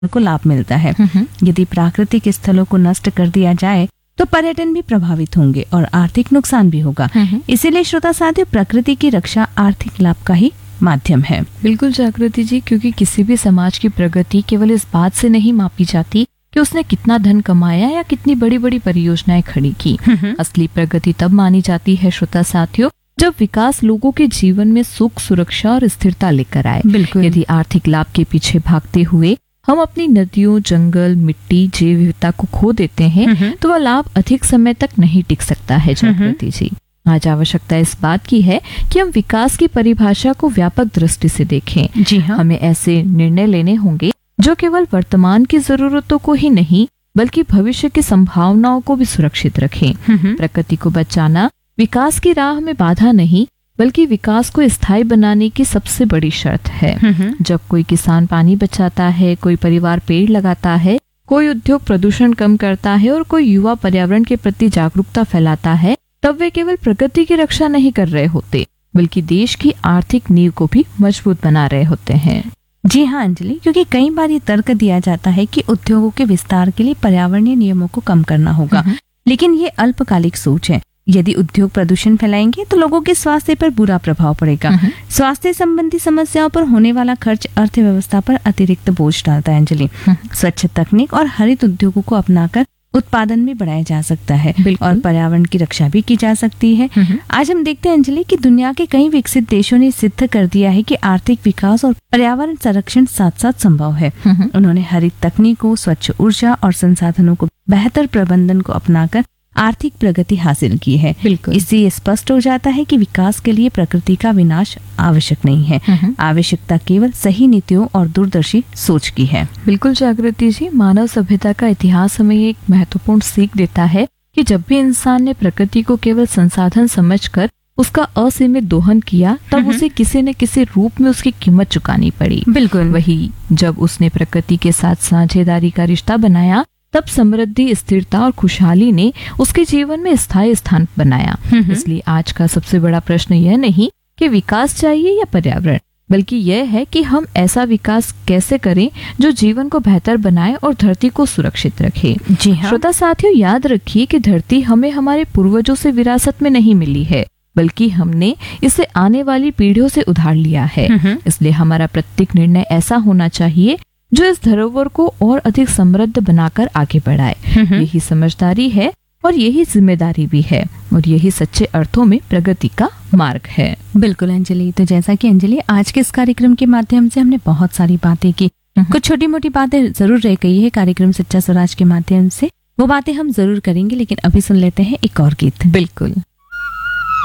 को लाभ मिलता है। यदि प्राकृतिक स्थलों को नष्ट कर दिया जाए तो पर्यटन भी प्रभावित होंगे और आर्थिक नुकसान भी होगा। इसीलिए श्रोता साथियों, प्रकृति की रक्षा आर्थिक लाभ का ही माध्यम है। बिल्कुल जागृति जी, क्योंकि किसी भी समाज की प्रगति केवल इस बात से नहीं मापी जाती कि उसने कितना धन कमाया या कितनी बड़ी बड़ी परियोजनाएं खड़ी की। असली प्रगति तब मानी जाती है श्रोता साथियों, जब विकास लोगों के जीवन में सुख, सुरक्षा और स्थिरता लेकर आए। बिल्कुल। यदि आर्थिक लाभ के पीछे भागते हुए हम अपनी नदियों, जंगल, मिट्टी, जैव विविधता को खो देते हैं तो वह लाभ अधिक समय तक नहीं टिक सकता है जागृति जी। आज आवश्यकता इस बात की है कि हम विकास की परिभाषा को व्यापक दृष्टि से देखें। जी हाँ। हमें ऐसे निर्णय लेने होंगे जो केवल वर्तमान की जरूरतों को ही नहीं बल्कि भविष्य की संभावनाओं को भी सुरक्षित रखें। प्रकृति को बचाना विकास की राह में बाधा नहीं बल्कि विकास को स्थायी बनाने की सबसे बड़ी शर्त है। जब कोई किसान पानी बचाता है, कोई परिवार पेड़ लगाता है, कोई उद्योग प्रदूषण कम करता है और कोई युवा पर्यावरण के प्रति जागरूकता फैलाता है, तब वे केवल प्रकृति की रक्षा नहीं कर रहे होते बल्कि देश की आर्थिक नींव को भी मजबूत बना रहे होते हैं। जी हाँ अंजलि, क्योंकि कई बार ये तर्क दिया जाता है कि उद्योगों के विस्तार के लिए पर्यावरणीय नियमों को कम करना होगा, लेकिन ये अल्पकालिक सोच है। यदि उद्योग प्रदूषण फैलाएंगे तो लोगों के स्वास्थ्य पर बुरा प्रभाव पड़ेगा। स्वास्थ्य संबंधी समस्याओं पर होने वाला खर्च अर्थव्यवस्था पर अतिरिक्त बोझ डालता है अंजलि। स्वच्छ तकनीक और हरित उद्योगों को अपनाकर उत्पादन भी बढ़ाया जा सकता है और पर्यावरण की रक्षा भी की जा सकती है। आज हम देखते हैं अंजलि कि दुनिया के कई विकसित देशों ने सिद्ध कर दिया है कि आर्थिक विकास और पर्यावरण संरक्षण साथ साथ संभव है। उन्होंने हरित तकनीकों, स्वच्छ ऊर्जा और संसाधनों को बेहतर प्रबंधन को अपनाकर आर्थिक प्रगति हासिल की है। इससे ये स्पष्ट हो जाता है कि विकास के लिए प्रकृति का विनाश आवश्यक नहीं है। आवश्यकता केवल सही नीतियों और दूरदर्शी सोच की है। बिल्कुल जागृति जी, मानव सभ्यता का इतिहास हमें एक महत्वपूर्ण सीख देता है कि जब भी इंसान ने प्रकृति को केवल संसाधन समझकर उसका असीमित दोहन किया, तब उसे किसी न किसी रूप में उसकी कीमत चुकानी पड़ी। बिल्कुल। वही जब उसने प्रकृति के साथ साझेदारी का रिश्ता बनाया, तब समृद्धि, स्थिरता और खुशहाली ने उसके जीवन में स्थायी स्थान बनाया। इसलिए आज का सबसे बड़ा प्रश्न यह नहीं कि विकास चाहिए या पर्यावरण, बल्कि यह है कि हम ऐसा विकास कैसे करें जो जीवन को बेहतर बनाए और धरती को सुरक्षित रखे। जी हाँ। श्रोता साथियों, याद रखिए कि धरती हमें हमारे पूर्वजों से विरासत में नहीं मिली है, बल्कि हमने इसे आने वाली पीढ़ियों से उधार लिया है। इसलिए हमारा प्रत्येक निर्णय ऐसा होना चाहिए जो इस धरोहर को और अधिक समृद्ध बनाकर आगे बढ़ाए। यही समझदारी है और यही जिम्मेदारी भी है और यही सच्चे अर्थों में प्रगति का मार्ग है। बिल्कुल अंजलि, तो जैसा कि अंजलि आज के इस कार्यक्रम के माध्यम से हमने बहुत सारी बातें की, कुछ छोटी मोटी बातें जरूर रह गई है कार्यक्रम सच्चा स्वराज के माध्यम से, वो बातें हम जरूर करेंगे, लेकिन अभी सुन लेते हैं एक और गीत। बिल्कुल।